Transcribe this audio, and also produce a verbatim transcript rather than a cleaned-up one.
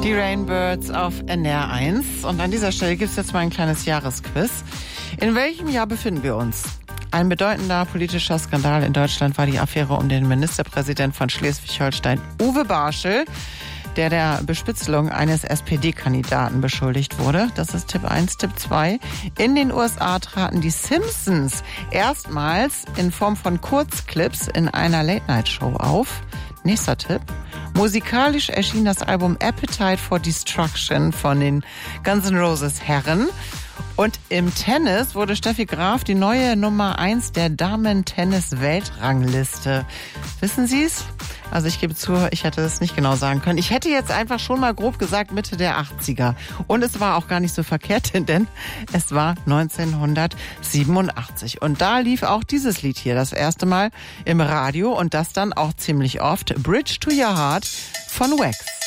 Die Rainbirds auf N R eins. Und an dieser Stelle gibt es jetzt mal ein kleines Jahresquiz. In welchem Jahr befinden wir uns? Ein bedeutender politischer Skandal in Deutschland war die Affäre um den Ministerpräsident von Schleswig-Holstein, Uwe Barschel, der der Bespitzelung eines S P D-Kandidaten beschuldigt wurde. Das ist Tipp eins. Tipp zwei. In den U S A traten die Simpsons erstmals in Form von Kurzclips in einer Late-Night-Show auf. Nächster Tipp. Musikalisch erschien das Album Appetite for Destruction von den Guns N' Roses Herren. Und im Tennis wurde Steffi Graf die neue Nummer eins der Damen-Tennis-Weltrangliste. Wissen Sie es? Also ich gebe zu, ich hätte es nicht genau sagen können. Ich hätte jetzt einfach schon mal grob gesagt Mitte der achtziger. Und es war auch gar nicht so verkehrt, denn es war neunzehnhundertsiebenundachtzig. Und da lief auch dieses Lied hier das erste Mal im Radio und das dann auch ziemlich oft. Bridge to Your Heart von Wax.